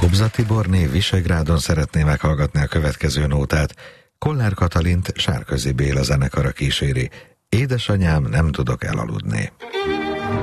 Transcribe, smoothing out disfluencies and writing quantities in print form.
Kobza Tiborné Visegrádon szeretné meghallgatni a következő nótát. Kollár Katalint Sárközi Béla zenekara kíséri. Édesanyám, nem tudok elaludni.